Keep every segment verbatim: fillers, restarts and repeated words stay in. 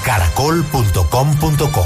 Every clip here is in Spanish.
caracol punto com punto co.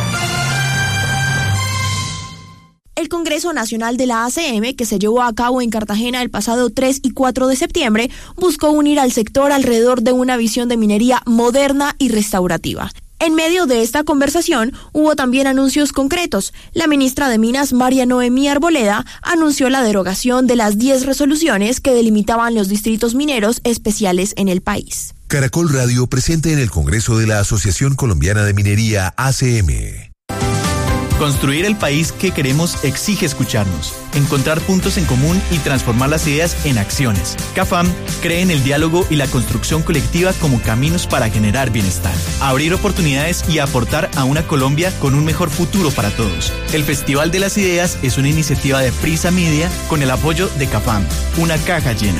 El Congreso Nacional de la A C M, que se llevó a cabo en Cartagena el pasado tres y cuatro de septiembre, buscó unir al sector alrededor de una visión de minería moderna y restaurativa. En medio de esta conversación hubo también anuncios concretos. La ministra de Minas, María Noemí Arboleda, anunció la derogación de las diez resoluciones que delimitaban los distritos mineros especiales en el país. Caracol Radio presente en el Congreso de la Asociación Colombiana de Minería A C M. Construir el país que queremos exige escucharnos, encontrar puntos en común y transformar las ideas en acciones. CAFAM cree en el diálogo y la construcción colectiva como caminos para generar bienestar, abrir oportunidades y aportar a una Colombia con un mejor futuro para todos. El Festival de las Ideas es una iniciativa de Prisa Media con el apoyo de CAFAM, una caja llena.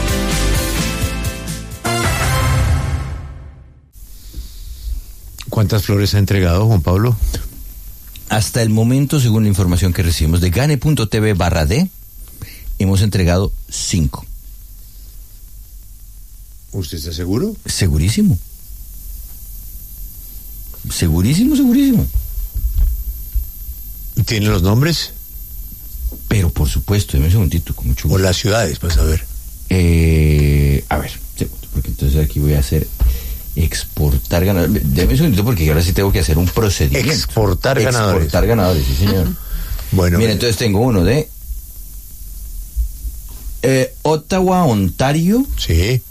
¿Cuántas flores ha entregado, Juan Pablo? Hasta el momento, según la información que recibimos de gane.tv barra D, hemos entregado cinco. ¿Usted está seguro? Segurísimo. Segurísimo, segurísimo. ¿Tiene los nombres? Pero por supuesto, deme un segundito, con mucho gusto. O las ciudades, para saber. Eh, a ver, porque entonces aquí voy a hacer... Exportar ganadores. Deme un segundito porque ahora sí tengo que hacer un procedimiento. Exportar ganadores. Exportar ganadores, sí, señor. Bueno. Mira, entonces tengo uno de eh, Ottawa, Ontario. Sí. Es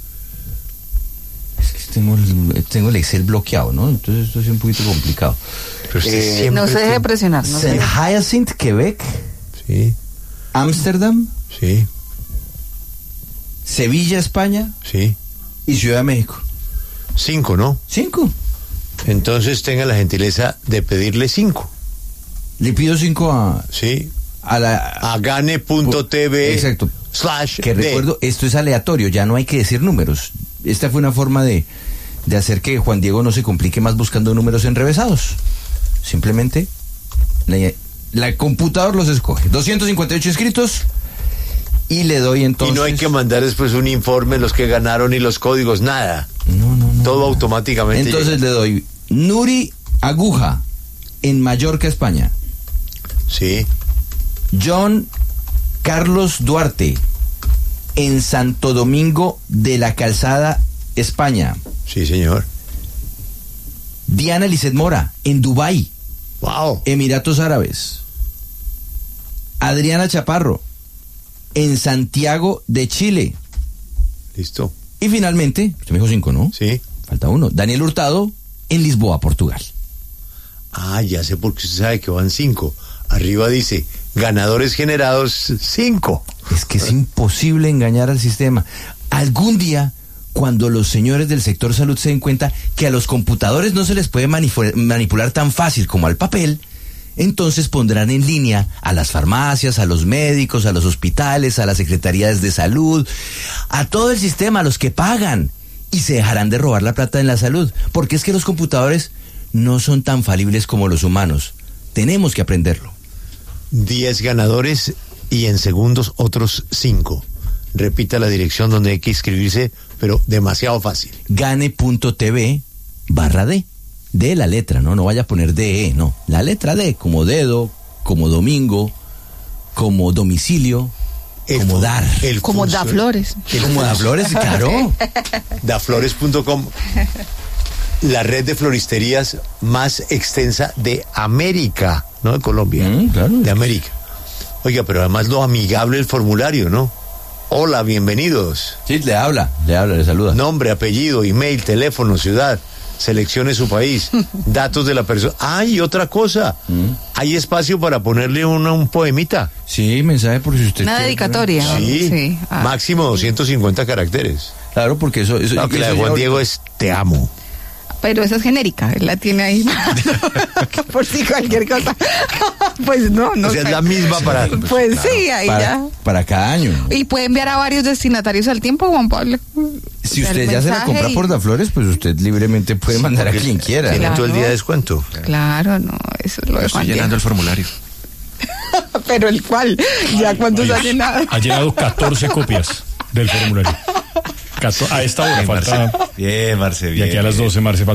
que tengo el, tengo el Excel bloqueado, ¿no? Entonces esto es un poquito complicado. Pero eh, no se deje presionar. No Saint Hyacinthe, Quebec. Sí. Ámsterdam. Sí. Sevilla, España. Sí. Y Ciudad de México. Cinco, ¿no? Cinco. Entonces tenga la gentileza de pedirle cinco. Le pido cinco a... Sí. A la... A gane.tv. Exacto. Slash que recuerdo, esto es aleatorio, ya no hay que decir números. Esta fue una forma de, de hacer que Juan Diego no se complique más buscando números enrevesados. Simplemente, la, la computadora los escoge. doscientos cincuenta y ocho inscritos... Y le doy entonces... Y no hay que mandar después un informe, los que ganaron y los códigos, nada. No, no, no. Todo no. automáticamente. Entonces llega. Le doy Nuri Aguja, en Mallorca, España. Sí. John Carlos Duarte, en Santo Domingo de la Calzada, España. Sí, señor. Diana Lizeth Mora, en Dubái. Wow. Emiratos Árabes. Adriana Chaparro, en Santiago de Chile. Listo. Y finalmente, usted me dijo cinco, ¿no? Sí. Falta uno. Daniel Hurtado, en Lisboa, Portugal. Ah, ya sé por qué usted sabe que van cinco. Arriba dice, ganadores generados, cinco. Es que es imposible engañar al sistema. Algún día, cuando los señores del sector salud se den cuenta que a los computadores no se les puede manipul- manipular tan fácil como al papel, entonces pondrán en línea a las farmacias, a los médicos, a los hospitales, a las secretarías de salud, a todo el sistema, a los que pagan, y se dejarán de robar la plata en la salud, porque es que los computadores no son tan falibles como los humanos. Tenemos que aprenderlo. Diez ganadores y en segundos otros cinco. Repita la dirección donde hay que inscribirse, pero demasiado fácil. Gane.tv barra D. De la letra, ¿no? No vaya a poner D E, no. La letra D, como dedo, como domingo, como domicilio, el como dar. El como da flores. Como da flores, claro. daflores punto com. La red de floristerías más extensa de América, no de Colombia, mm, claro. de América. Oiga, pero además lo amigable del formulario, ¿no? Hola, bienvenidos. Sí, le habla, le habla, le saluda. Nombre, apellido, email, teléfono, ciudad. Seleccione su país, datos de la persona. Ah, y otra cosa, mm. hay espacio para ponerle una, un poemita. Sí, mensaje por si usted una quiere. Dedicatoria. Sí, sí. Ah. Máximo doscientos cincuenta caracteres. Claro, porque eso... eso claro, que eso la de Juan Diego es te amo. Pero esa es genérica, él la tiene ahí por si cualquier cosa. Pues no, no. O sea, es la misma para... Pues claro, sí, ahí para, ya. Para cada año. Y puede enviar a varios destinatarios al tiempo, Juan Pablo. Si usted ya se la compra por Daflores, pues usted libremente puede sí, mandar a quien quiera. Tiene claro. todo el día de descuento. Claro, no, eso es lo de Juan Estoy llenando el formulario. Pero el cual, ya cuántos ha llenado. Ha llenado catorce copias del formulario. A esta hora bien, falta. Marce. Bien, Marce, bien. Y aquí a las doce, Marce, falta.